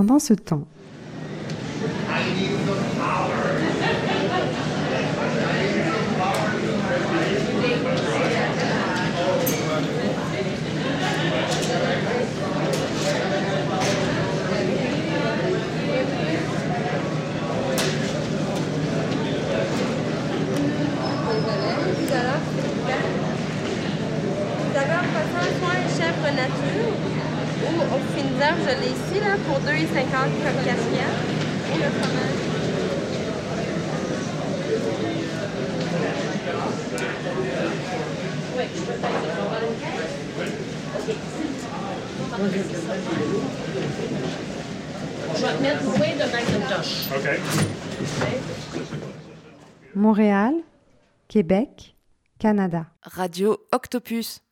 Pendant ce temps, Vous avez un poisson soin chèvre nature ou au fines d'herbe, je l'ai ici là, pour 2,50 comme casquette. Et le fromage. Je vais te mettre moins de Macintosh. OK. Montréal, Québec, Canada. Radio Octopus.